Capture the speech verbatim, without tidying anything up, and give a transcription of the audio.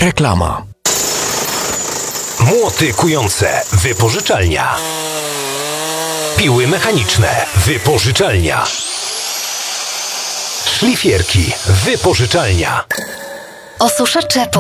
Reklama. Młoty kujące. Wypożyczalnia. Piły mechaniczne. Wypożyczalnia. Szlifierki. Wypożyczalnia. Osuszacze